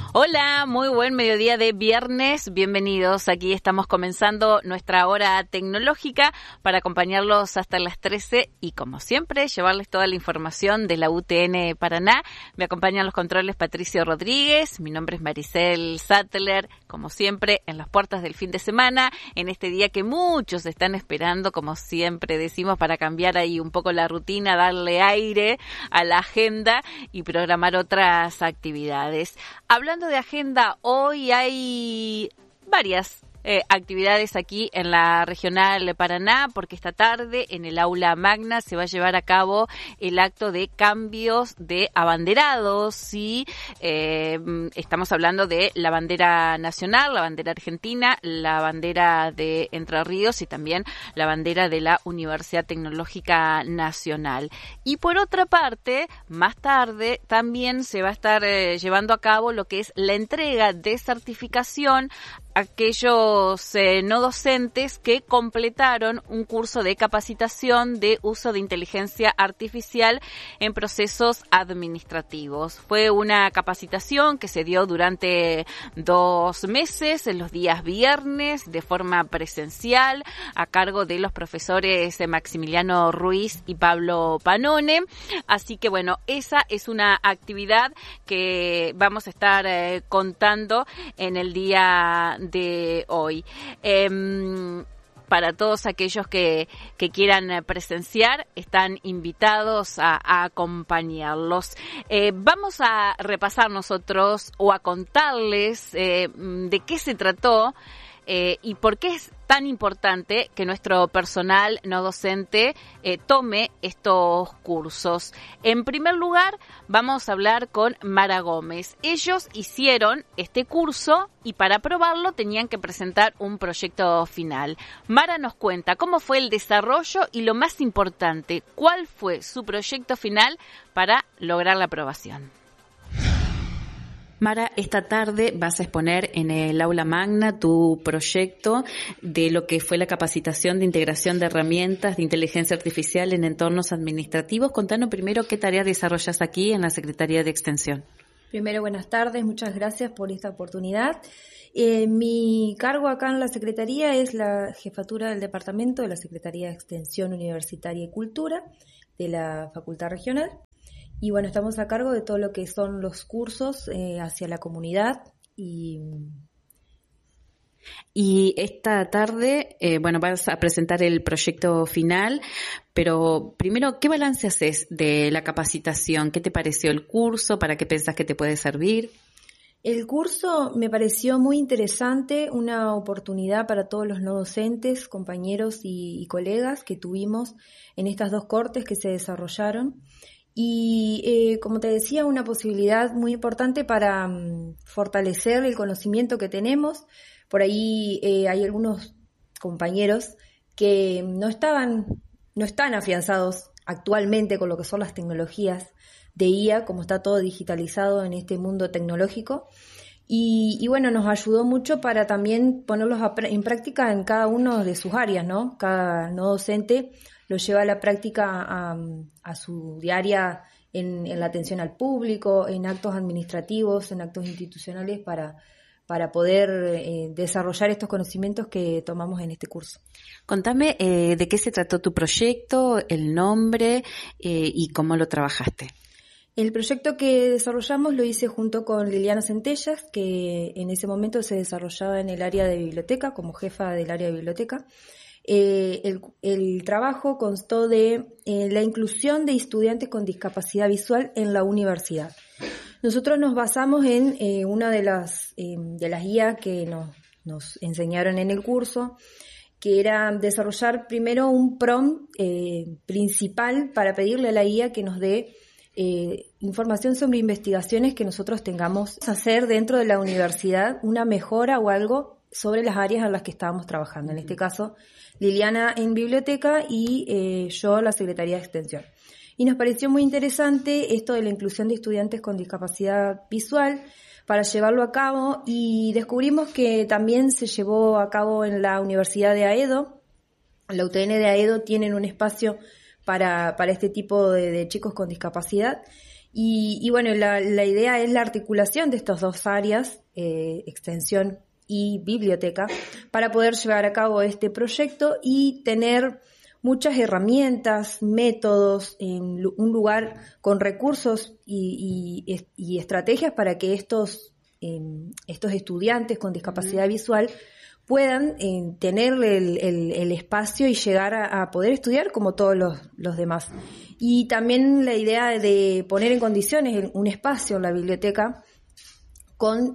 Hola, muy buen mediodía de viernes. Bienvenidos. Aquí estamos comenzando nuestra hora tecnológica para acompañarlos hasta las 13 y, como siempre, llevarles toda la información de la UTN Paraná. Me acompañan los controles Patricio Rodríguez. Mi nombre es Maricel Sattler. Como siempre, en las puertas del fin de semana, en este día que muchos están esperando, como siempre decimos, para cambiar ahí un poco la rutina, darle aire a la agenda y programar otras actividades. Hablando de agenda, hoy hay varias actividades aquí en la Regional Paraná, porque esta tarde en el Aula Magna se va a llevar a cabo el acto de cambios de abanderados y estamos hablando de la bandera nacional, la bandera argentina, la bandera de Entre Ríos y también la bandera de la Universidad Tecnológica Nacional. Y por otra parte, más tarde también se va a estar llevando a cabo lo que es la entrega de certificación a aquellos no docentes que completaron un curso de capacitación de uso de inteligencia artificial en procesos administrativos. Fue una capacitación que se dio durante 2 meses, en los días viernes, de forma presencial, a cargo de los profesores Maximiliano Ruiz y Pablo Panone. Así que bueno, esa es una actividad que vamos a estar contando en el día de hoy. Para todos aquellos que quieran presenciar, están invitados a acompañarlos. Vamos a repasar nosotros o a contarles de qué se trató y por qué es tan importante que nuestro personal no docente tome estos cursos. En primer lugar, vamos a hablar con Mara Gómez. Ellos hicieron este curso y para aprobarlo tenían que presentar un proyecto final. Mara nos cuenta cómo fue el desarrollo y, lo más importante, cuál fue su proyecto final para lograr la aprobación. Mara, esta tarde vas a exponer en el Aula Magna tu proyecto de lo que fue la capacitación de integración de herramientas de inteligencia artificial en entornos administrativos. Contanos primero qué tarea desarrollas aquí en la Secretaría de Extensión. Primero, buenas tardes, muchas gracias por esta oportunidad. Mi cargo acá en la Secretaría es la jefatura del departamento de la Secretaría de Extensión Universitaria y Cultura de la Facultad Regional. Y bueno, estamos a cargo de todo lo que son los cursos hacia la comunidad y esta tarde, vas a presentar el proyecto final, pero primero, ¿qué balance haces de la capacitación? ¿Qué te pareció el curso? ¿Para qué pensás que te puede servir? El curso me pareció muy interesante, una oportunidad para todos los no docentes, compañeros y colegas que tuvimos en estas 2 cortes que se desarrollaron. Y como te decía, una posibilidad muy importante para fortalecer el conocimiento que tenemos. Por ahí hay algunos compañeros que no están afianzados actualmente con lo que son las tecnologías de IA, como está todo digitalizado en este mundo tecnológico. Y bueno, nos ayudó mucho para también ponerlos en práctica en cada uno de sus áreas, ¿no? Cada no docente lo lleva a la práctica a su diaria en la atención al público, en actos administrativos, en actos institucionales para poder desarrollar estos conocimientos que tomamos en este curso. Contame de qué se trató tu proyecto, el nombre y cómo lo trabajaste. El proyecto que desarrollamos lo hice junto con Liliana Centellas, que en ese momento se desarrollaba en el área de biblioteca, como jefa del área de biblioteca. El trabajo constó de la inclusión de estudiantes con discapacidad visual en la universidad. Nosotros nos basamos en una de las guías que nos enseñaron en el curso, que era desarrollar primero un prompt principal para pedirle a la guía que nos dé información sobre investigaciones que nosotros tengamos que hacer dentro de la universidad, una mejora o algo sobre las áreas en las que estábamos trabajando. En este caso, Liliana en biblioteca y yo la Secretaría de Extensión. Y nos pareció muy interesante esto de la inclusión de estudiantes con discapacidad visual para llevarlo a cabo, y descubrimos que también se llevó a cabo en la Universidad de Aedo. La UTN de Aedo tienen un espacio para este tipo de chicos con discapacidad, Y bueno, la idea es la articulación de estas dos áreas, extensión y biblioteca, para poder llevar a cabo este proyecto y tener muchas herramientas, métodos, en un lugar con recursos y estrategias para que estos estudiantes con discapacidad visual puedan tener el espacio y llegar a poder estudiar como todos los demás. Y también la idea de poner en condiciones un espacio en la biblioteca con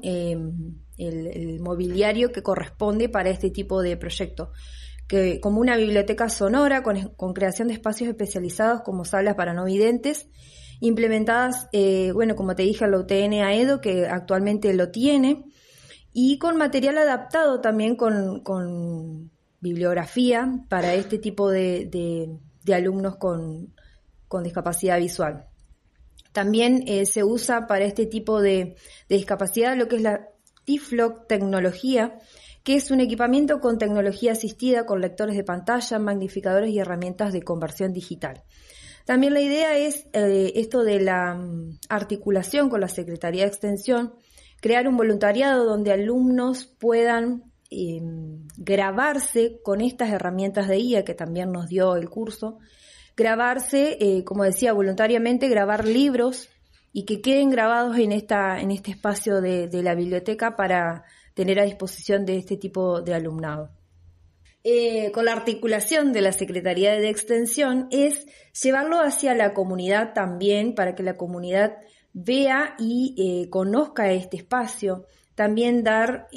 el mobiliario que corresponde para este tipo de proyecto, que como una biblioteca sonora con creación de espacios especializados como salas para no videntes, implementadas, como te dije, a la UTN AEDO, que actualmente lo tiene, y con material adaptado también con bibliografía para este tipo de alumnos con discapacidad visual. También se usa para este tipo de discapacidad lo que es la Tifloc tecnología, que es un equipamiento con tecnología asistida con lectores de pantalla, magnificadores y herramientas de conversión digital. También la idea es esto de la articulación con la Secretaría de Extensión, crear un voluntariado donde alumnos puedan grabarse con estas herramientas de IA que también nos dio el curso, grabarse, como decía, voluntariamente, grabar libros y que queden grabados en este espacio de la biblioteca para tener a disposición de este tipo de alumnado. Con la articulación de la Secretaría de Extensión es llevarlo hacia la comunidad también, para que la comunidad vea y conozca este espacio. También dar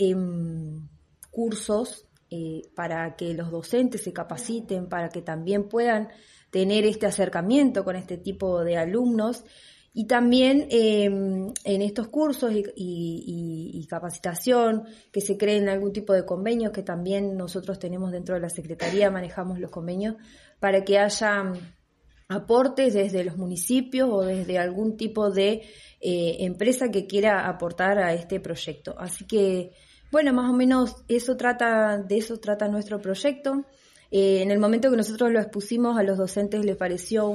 cursos para que los docentes se capaciten, para que también puedan tener este acercamiento con este tipo de alumnos. Y también en estos cursos y capacitación, que se creen algún tipo de convenios, que también nosotros tenemos dentro de la Secretaría, manejamos los convenios, para que haya aportes desde los municipios o desde algún tipo de empresa que quiera aportar a este proyecto. Así que, bueno, más o menos de eso trata nuestro proyecto. En el momento que nosotros lo expusimos a los docentes les pareció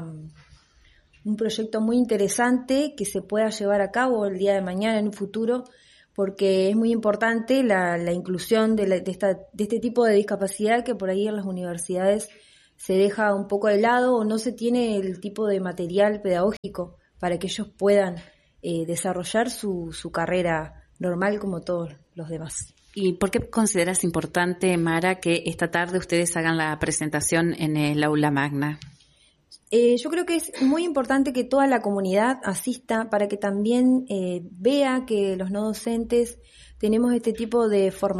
un proyecto muy interesante que se pueda llevar a cabo el día de mañana, en un futuro, porque es muy importante la inclusión de este tipo de discapacidad que por ahí en las universidades se deja un poco de lado o no se tiene el tipo de material pedagógico para que ellos puedan desarrollar su carrera normal como todos los demás. ¿Y por qué consideras importante, Mara, que esta tarde ustedes hagan la presentación en el aula magna? Yo creo que es muy importante que toda la comunidad asista para que también vea que los no docentes tenemos este tipo de formación